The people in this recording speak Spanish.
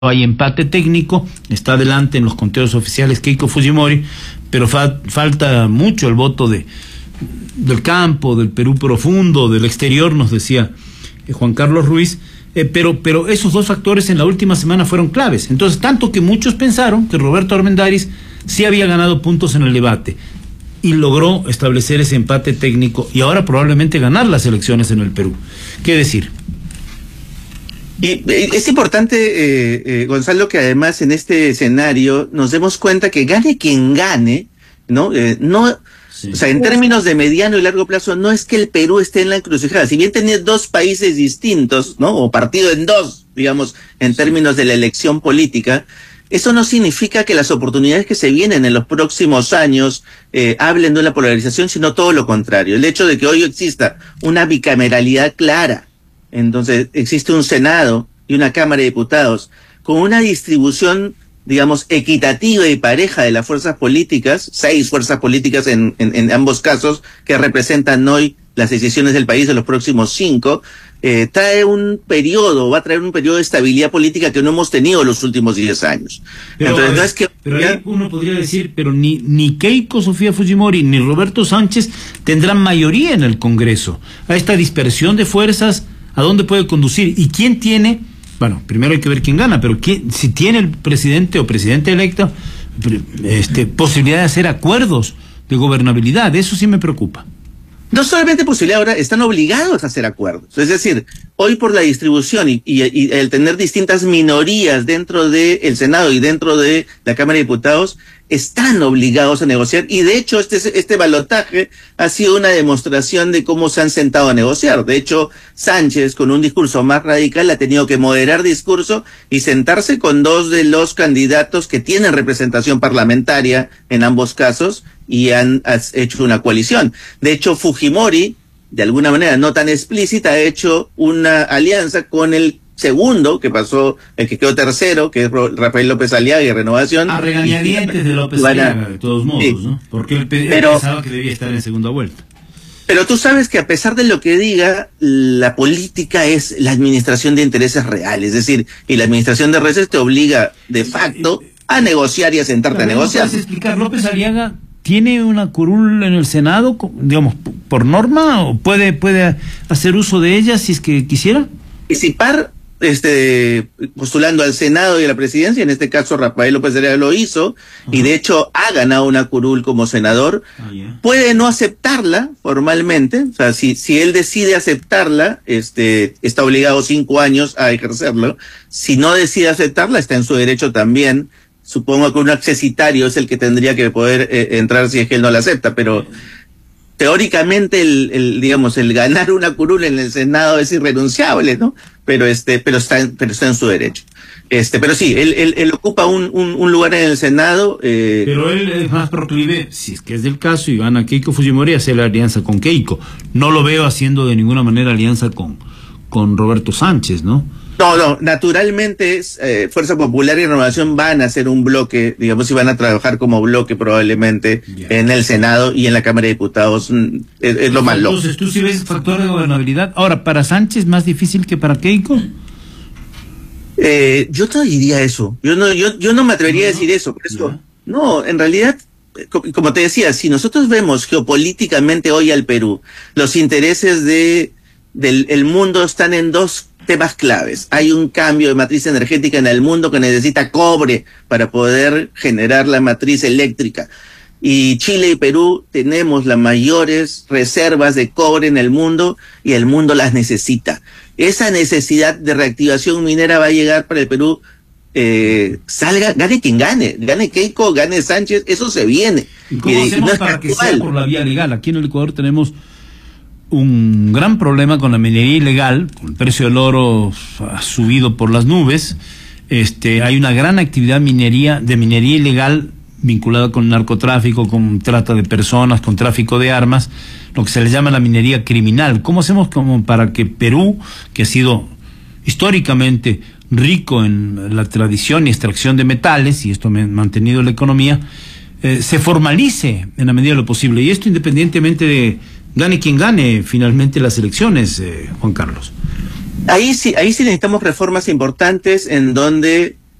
hay empate técnico, está adelante en los conteos oficiales Keiko Fujimori, pero falta mucho el voto del campo, del Perú profundo, del exterior, nos decía Juan Carlos Ruiz, pero esos dos factores en la última semana fueron claves. Entonces, tanto que muchos pensaron que Roberto Armendáriz sí había ganado puntos en el debate y logró establecer ese empate técnico y ahora probablemente ganar las elecciones en el Perú. ¿Qué decir? Y es importante, Gonzalo, que además en este escenario nos demos cuenta que gane quien gane, ¿no? Sí. O sea, en términos de mediano y largo plazo, no es que el Perú esté en la encrucijada. Si bien tenía dos países distintos, ¿no? O partido en dos, digamos, en términos de la elección política, eso no significa que las oportunidades que se vienen en los próximos años hablen de una polarización, sino todo lo contrario. El hecho de que hoy exista una bicameralidad clara, entonces existe un Senado y una Cámara de Diputados con una distribución, digamos, equitativa y pareja de las fuerzas políticas, 6 fuerzas políticas en ambos casos, que representan hoy las decisiones del país de los próximos 5, va a traer un periodo de estabilidad política que no hemos tenido los últimos 10 años. Pero, entonces, no es que pero ahí uno podría decir, pero ni Keiko Sofía Fujimori ni Roberto Sánchez tendrán mayoría en el Congreso. A esta dispersión de fuerzas, ¿a dónde puede conducir? ¿Y quién tiene? Bueno, primero hay que ver quién gana, pero si tiene el presidente o presidente electo posibilidad de hacer acuerdos de gobernabilidad, eso sí me preocupa. No solamente posibilidad, ahora están obligados a hacer acuerdos. Es decir, hoy por la distribución y el tener distintas minorías dentro del Senado y dentro de la Cámara de Diputados, están obligados a negociar. Y de hecho, este balotaje ha sido una demostración de cómo se han sentado a negociar. De hecho, Sánchez, con un discurso más radical, ha tenido que moderar discurso y sentarse con 2 de los candidatos que tienen representación parlamentaria en ambos casos y han hecho una coalición. De hecho, Fujimori, de alguna manera no tan explícita, ha hecho una alianza con el segundo, que pasó, el que quedó tercero, que es Rafael López Aliaga y Renovación. A regañadientes de López Aliaga, de todos modos, sí, ¿no? Porque él pensaba que debía estar en segunda vuelta. Pero tú sabes que a pesar de lo que diga, la política es la administración de intereses reales, es decir, y la administración de intereses te obliga de facto a negociar y a sentarte a negociar. ¿Puedes explicar? López Aliaga ¿tiene una curul en el Senado, digamos, por norma, o puede hacer uso de ella si es que quisiera? Participar postulando al Senado y a la presidencia, en este caso Rafael López Aliaga lo hizo, y de hecho ha ganado una curul como senador. Puede no aceptarla formalmente, o sea, si él decide aceptarla, está obligado 5 años a ejercerlo. Si no decide aceptarla, está en su derecho también. Supongo que un accesitario es el que tendría que poder entrar si es que él no la acepta, pero teóricamente el ganar una curul en el Senado es irrenunciable, ¿no? Pero está en su derecho. Pero sí, él ocupa un lugar en el Senado. Pero él es más proclive, si es que es del caso, y gana Keiko Fujimori, a hacer la alianza con Keiko. No lo veo haciendo de ninguna manera alianza con Roberto Sánchez, ¿no? No, naturalmente Fuerza Popular y Renovación van a hacer un bloque, digamos, y van a trabajar como bloque probablemente en el Senado y en la Cámara de Diputados. Es lo más loco. Entonces, ¿tú sí ves factor de gobernabilidad? Ahora, ¿para Sánchez más difícil que para Keiko? Yo no diría eso. Yo no me atrevería a decir eso. Por eso, no, en realidad, como te decía, si nosotros vemos geopolíticamente hoy al Perú, los intereses del mundo están en 2 temas claves. Hay un cambio de matriz energética en el mundo que necesita cobre para poder generar la matriz eléctrica. Y Chile y Perú tenemos las mayores reservas de cobre en el mundo y el mundo las necesita. Esa necesidad de reactivación minera va a llegar para el Perú, gane quien gane Keiko, gane Sánchez, eso se viene. ¿Y cómo hacemos para que sea por la vía legal? Aquí en el Ecuador tenemos un gran problema con la minería ilegal, con el precio del oro ha subido por las nubes. Hay una gran actividad de minería ilegal vinculada con narcotráfico, con trata de personas, con tráfico de armas, lo que se le llama la minería criminal. ¿Cómo hacemos como para que Perú, que ha sido históricamente rico en la tradición y extracción de metales, y esto ha mantenido la economía, se formalice en la medida de lo posible? Y esto independientemente de gane quien gane finalmente las elecciones, Juan Carlos. Ahí sí necesitamos reformas importantes en donde